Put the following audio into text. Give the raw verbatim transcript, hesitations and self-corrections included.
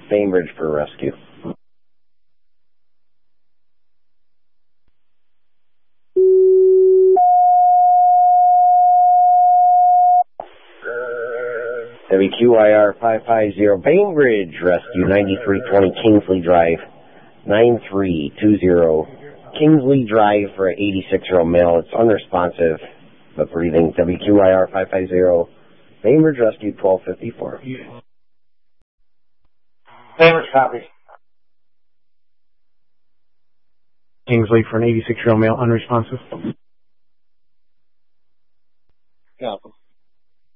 Bainbridge for rescue. W Q I R five five zero Bainbridge rescue, ninety-three twenty Kingsley Drive, nine three two zero Kingsley Drive for an eighty-six-year-old male. It's unresponsive but breathing. W Q I R five five zero Bainbridge rescue, twelve fifty-four. Bainbridge copy. Kingsley for an eighty-six-year-old male, unresponsive.